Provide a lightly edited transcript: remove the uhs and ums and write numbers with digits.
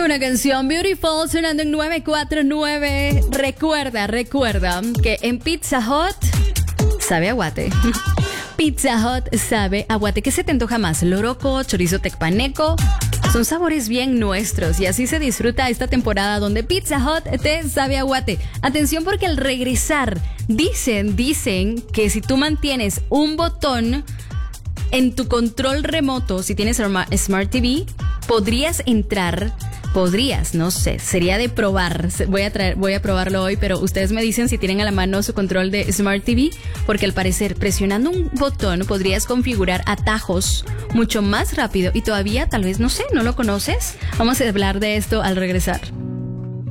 una canción Beautiful sonando en 949. Recuerda que en Pizza Hut sabe aguate. Pizza Hut sabe aguate. ¿Qué se te antoja más? Loroco, chorizo tecpaneco. Son sabores bien nuestros y así se disfruta esta temporada donde Pizza Hut te sabe aguate. Atención porque al regresar dicen que si tú mantienes un botón en tu control remoto, si tienes Smart TV, podrías, no sé, sería de probar. Voy a probarlo hoy, pero ustedes me dicen si tienen a la mano su control de Smart TV, porque al parecer presionando un botón podrías configurar atajos mucho más rápido y todavía tal vez, no sé, ¿no lo conoces? Vamos a hablar de esto al regresar.